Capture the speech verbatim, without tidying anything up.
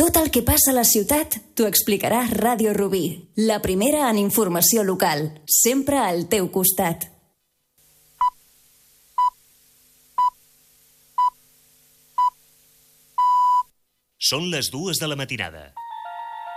Tot el que passa a la ciutat t'ho explicarà Ràdio Rubí, la primera en informació local, sempre al teu costat. Són les dues de la matinada.